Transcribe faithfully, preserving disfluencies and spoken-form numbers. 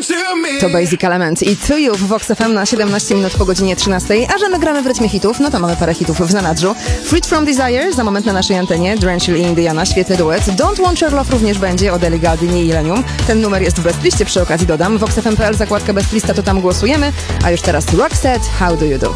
To Basic Element i To You w Vox F M na siedemnaście minut po godzinie trzynastej. A że my gramy w rytmie hitów, no to mamy parę hitów w zanadrzu. Freed From Desire za moment na naszej antenie, Drenchill i Indiana, świetny duet. Don't Want Your Love również będzie od Ellie Goulding i Illenium. Ten numer jest w bestliście, przy okazji dodam. vox f m kropka p l, zakładka bestlista, to tam głosujemy. A już teraz Roxette, How Do You Do?